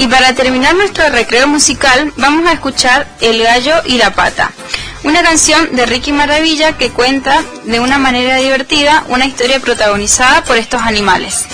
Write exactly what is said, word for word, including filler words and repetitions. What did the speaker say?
Y para terminar nuestro recreo musical, vamos a escuchar El gallo y la pata, una canción de Ricky Maravilla que cuenta de una manera divertida una historia protagonizada por estos animales.